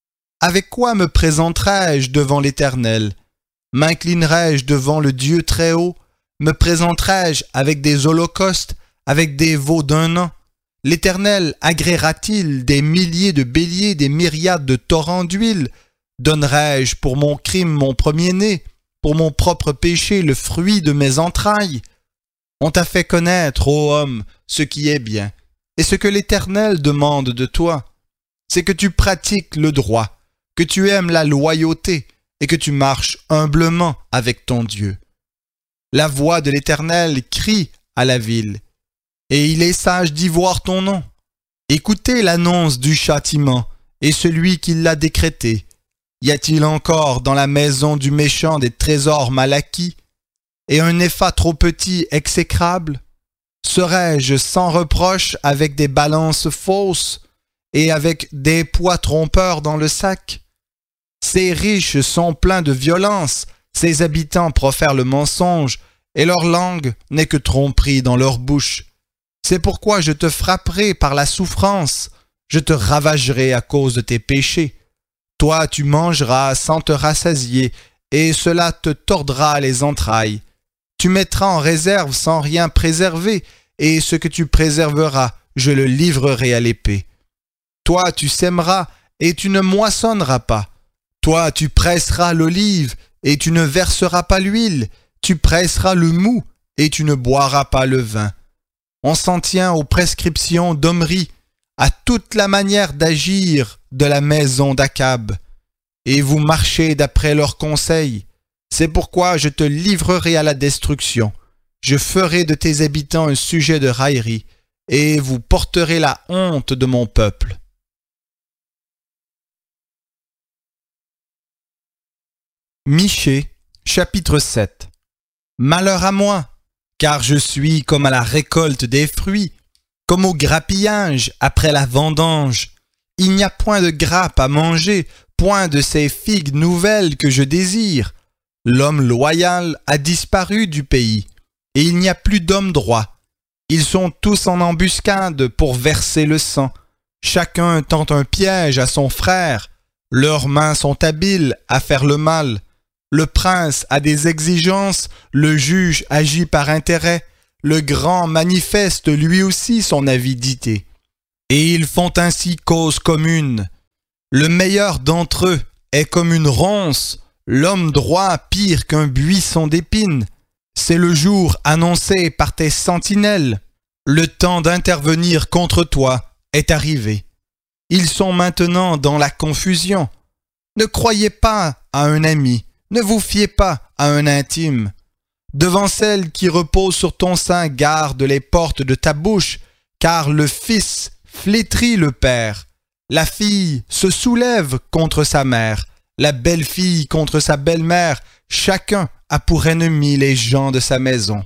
Avec quoi me présenterai-je devant l'Éternel? M'inclinerai-je devant le Dieu Très-Haut? Me présenterai-je avec des holocaustes, avec des veaux d'un an? L'Éternel agréera-t-il des milliers de béliers, des myriades de torrents d'huile? Donnerai-je pour mon crime mon premier-né, pour mon propre péché le fruit de mes entrailles? On t'a fait connaître, ô homme, ce qui est bien, et ce que l'Éternel demande de toi, c'est que tu pratiques le droit, que tu aimes la loyauté, et que tu marches humblement avec ton Dieu. La voix de l'Éternel crie à la ville, et il est sage d'y voir ton nom. Écoutez l'annonce du châtiment, et celui qui l'a décrété. Y a-t-il encore dans la maison du méchant des trésors mal acquis, et un épha trop petit exécrable? Serais-je sans reproche avec des balances fausses, et avec des poids trompeurs dans le sac? Ces riches sont pleins de violence, ces habitants profèrent le mensonge, et leur langue n'est que tromperie dans leur bouche. C'est pourquoi je te frapperai par la souffrance, je te ravagerai à cause de tes péchés. Toi tu mangeras sans te rassasier, et cela te tordra les entrailles. Tu mettras en réserve sans rien préserver, et ce que tu préserveras, je le livrerai à l'épée. Toi tu sèmeras, et tu ne moissonneras pas. Toi tu presseras l'olive, et tu ne verseras pas l'huile. Tu presseras le mou, et tu ne boiras pas le vin. On s'en tient aux prescriptions d'Omri, à toute la manière d'agir de la maison d'Akab, et vous marchez d'après leurs conseils. C'est pourquoi je te livrerai à la destruction. Je ferai de tes habitants un sujet de raillerie, et vous porterez la honte de mon peuple. Michée, chapitre 7. Malheur à moi, car je suis comme à la récolte des fruits, comme au grappillage après la vendange. Il n'y a point de grappe à manger, point de ces figues nouvelles que je désire. L'homme loyal a disparu du pays, et il n'y a plus d'homme droit. Ils sont tous en embuscade pour verser le sang. Chacun tend un piège à son frère. Leurs mains sont habiles à faire le mal. Le prince a des exigences, le juge agit par intérêt, le grand manifeste lui aussi son avidité. Et ils font ainsi cause commune. Le meilleur d'entre eux est comme une ronce, l'homme droit pire qu'un buisson d'épines. C'est le jour annoncé par tes sentinelles. Le temps d'intervenir contre toi est arrivé. Ils sont maintenant dans la confusion. Ne croyez pas à un ami, ne vous fiez pas à un intime. Devant celle qui repose sur ton sein, garde les portes de ta bouche, car le fils flétrit le père. La fille se soulève contre sa mère, la belle-fille contre sa belle-mère, chacun a pour ennemi les gens de sa maison.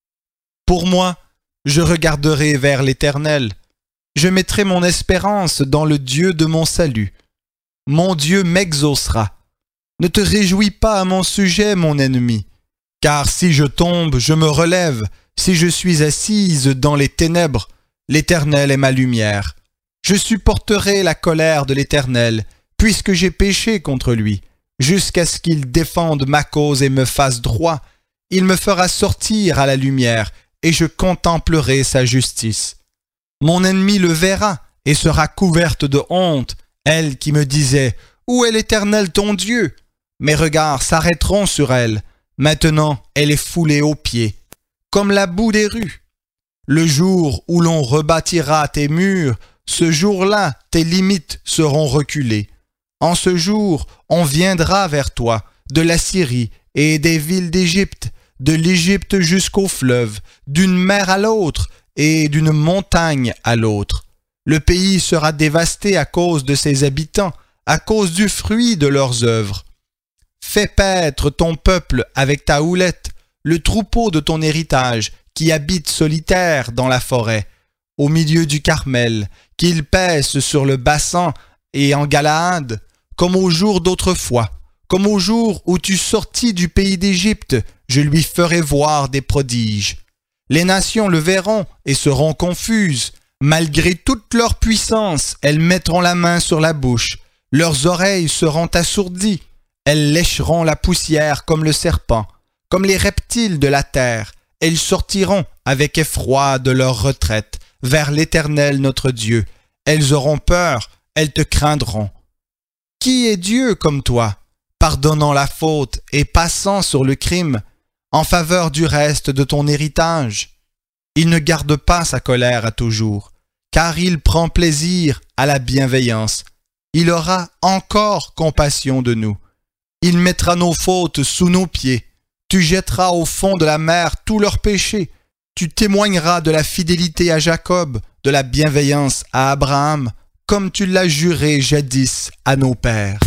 Pour moi, je regarderai vers l'Éternel. Je mettrai mon espérance dans le Dieu de mon salut. Mon Dieu m'exaucera. Ne te réjouis pas à mon sujet, mon ennemi, car si je tombe, je me relève. Si je suis assise dans les ténèbres, l'Éternel est ma lumière. Je supporterai la colère de l'Éternel, puisque j'ai péché contre lui, jusqu'à ce qu'il défende ma cause et me fasse droit. Il me fera sortir à la lumière, et je contemplerai sa justice. Mon ennemi le verra et sera couverte de honte, elle qui me disait « Où est l'Éternel ton Dieu ?» Mes regards s'arrêteront sur elle. Maintenant, elle est foulée aux pieds, comme la boue des rues. Le jour où l'on rebâtira tes murs, ce jour-là, tes limites seront reculées. En ce jour, on viendra vers toi, de la Syrie et des villes d'Égypte, de l'Égypte jusqu'au fleuve, d'une mer à l'autre et d'une montagne à l'autre. Le pays sera dévasté à cause de ses habitants, à cause du fruit de leurs œuvres. Fais paître ton peuple avec ta houlette, le troupeau de ton héritage, qui habite solitaire dans la forêt, au milieu du Carmel, qu'il paisse sur le bassin et en Galaad, comme au jour d'autrefois, comme au jour où tu sortis du pays d'Égypte, je lui ferai voir des prodiges. Les nations le verront et seront confuses. Malgré toute leur puissance, elles mettront la main sur la bouche. Leurs oreilles seront assourdies. Elles lécheront la poussière comme le serpent, comme les reptiles de la terre. Elles sortiront avec effroi de leur retraite vers l'Éternel notre Dieu. Elles auront peur, elles te craindront. Qui est Dieu comme toi, pardonnant la faute et passant sur le crime, en faveur du reste de ton héritage? Il ne garde pas sa colère à toujours, car il prend plaisir à la bienveillance. Il aura encore compassion de nous. Il mettra nos fautes sous nos pieds. Tu jetteras au fond de la mer tous leurs péchés. Tu témoigneras de la fidélité à Jacob, de la bienveillance à Abraham, comme tu l'as juré jadis à nos pères.